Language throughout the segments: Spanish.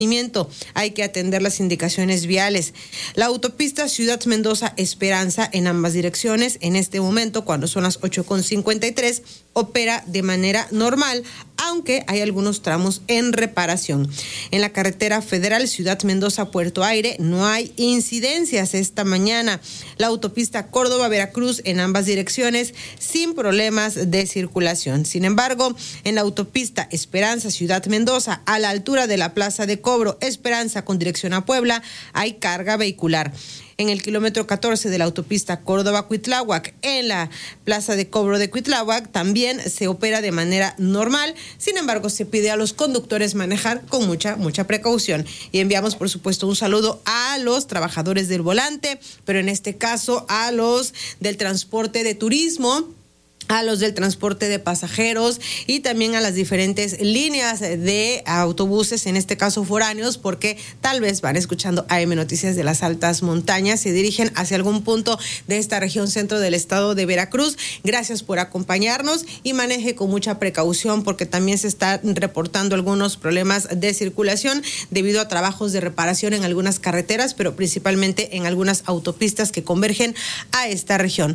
Hay que atender las indicaciones viales. La autopista Ciudad Mendoza Esperanza en ambas direcciones en este momento, cuando son las 8:53, opera de manera normal, aunque hay algunos tramos en reparación. En la carretera federal Ciudad Mendoza Puerto Aire no hay incidencias esta mañana. La autopista Córdoba Veracruz en ambas direcciones sin problemas de circulación. Sin embargo, en la autopista Esperanza Ciudad Mendoza, a la altura de la Plaza de Cobro Esperanza con dirección a Puebla, hay carga vehicular. En el kilómetro 14 de la autopista Córdoba-Cuitláhuac, en la Plaza de Cobro de Cuitláhuac, también se opera de manera normal. Sin embargo, se pide a los conductores manejar con mucha precaución. Y enviamos, por supuesto, un saludo a los trabajadores del volante, pero en este caso a los del transporte de turismo, a los del transporte de pasajeros y también a las diferentes líneas de autobuses, en este caso foráneos, porque tal vez van escuchando AM Noticias de las Altas Montañas, se dirigen hacia algún punto de esta región centro del estado de Veracruz. Gracias por acompañarnos y maneje con mucha precaución, porque también se están reportando algunos problemas de circulación debido a trabajos de reparación en algunas carreteras, pero principalmente en algunas autopistas que convergen a esta región.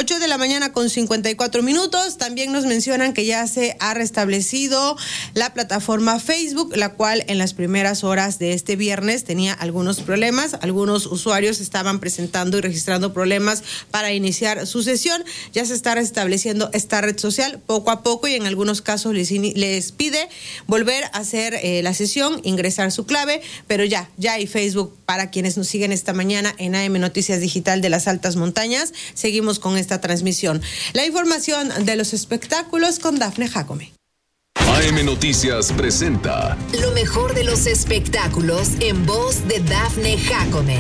8:54 a.m. También nos mencionan que ya se ha restablecido la plataforma Facebook, la cual en las primeras horas de este viernes tenía algunos problemas. Algunos usuarios estaban presentando y registrando problemas para iniciar su sesión. Ya se está restableciendo esta red social poco a poco y en algunos casos les pide volver a hacer la sesión, ingresar su clave, pero ya hay Facebook para quienes nos siguen esta mañana en AM Noticias Digital de las Altas Montañas. Seguimos con esta transmisión. La información de los espectáculos con Dafne Jacome. AM Noticias presenta lo mejor de los espectáculos en voz de Dafne Jacome.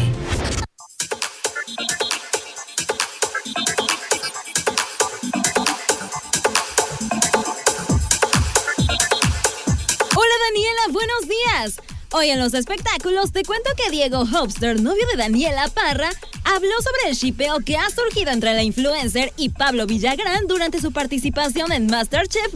Hola Daniela, buenos días. Hoy en los espectáculos te cuento que Diego Hopster, novio de Daniela Parra, habló sobre el shipeo que ha surgido entre la influencer y Pablo Villagrán durante su participación en MasterChef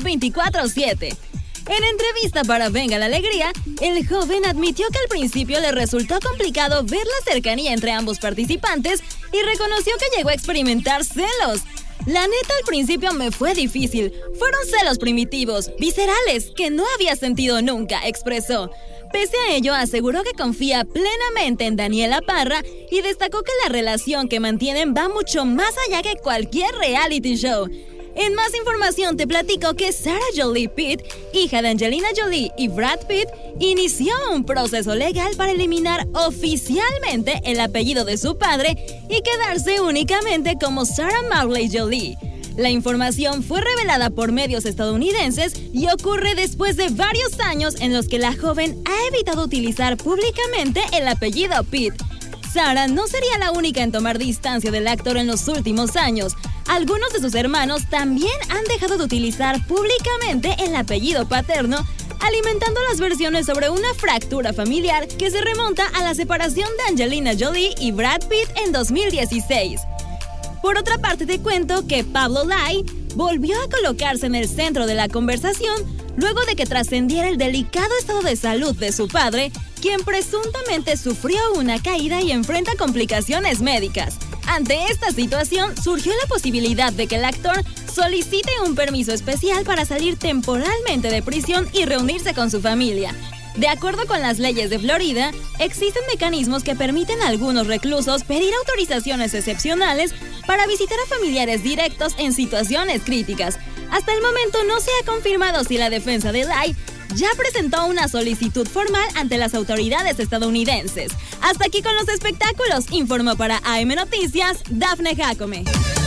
24/7. En entrevista para Venga la Alegría, el joven admitió que al principio le resultó complicado ver la cercanía entre ambos participantes y reconoció que llegó a experimentar celos. La neta, al principio me fue difícil. Fueron celos primitivos, viscerales, que no había sentido nunca, expresó. Pese a ello, aseguró que confía plenamente en Daniela Parra y destacó que la relación que mantienen va mucho más allá que cualquier reality show. En más información te platico que Sarah Jolie Pitt, hija de Angelina Jolie y Brad Pitt, inició un proceso legal para eliminar oficialmente el apellido de su padre y quedarse únicamente como Sarah Marley Jolie. La información fue revelada por medios estadounidenses y ocurre después de varios años en los que la joven ha evitado utilizar públicamente el apellido Pitt. Sarah no sería la única en tomar distancia del actor en los últimos años. Algunos de sus hermanos también han dejado de utilizar públicamente el apellido paterno, alimentando las versiones sobre una fractura familiar que se remonta a la separación de Angelina Jolie y Brad Pitt en 2016. Por otra parte, te cuento que Pablo Lai volvió a colocarse en el centro de la conversación luego de que trascendiera el delicado estado de salud de su padre, quien presuntamente sufrió una caída y enfrenta complicaciones médicas. Ante esta situación, surgió la posibilidad de que el actor solicite un permiso especial para salir temporalmente de prisión y reunirse con su familia. De acuerdo con las leyes de Florida, existen mecanismos que permiten a algunos reclusos pedir autorizaciones excepcionales para visitar a familiares directos en situaciones críticas. Hasta el momento no se ha confirmado si la defensa de Lai ya presentó una solicitud formal ante las autoridades estadounidenses. Hasta aquí con los espectáculos, informó para AM Noticias, Dafne Jacome.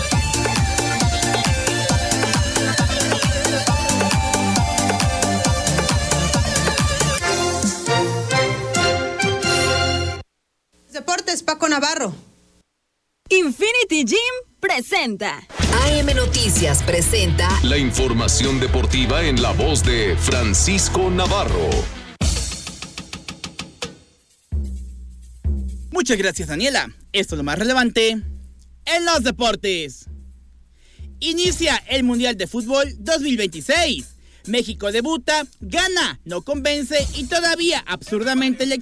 Deportes, Paco Navarro. Infinity Gym presenta. AM Noticias presenta la información deportiva en la voz de Francisco Navarro. Muchas gracias, Daniela. Esto es lo más relevante en los deportes. Inicia el Mundial de Fútbol 2026. México debuta, gana, no convence y todavía absurdamente le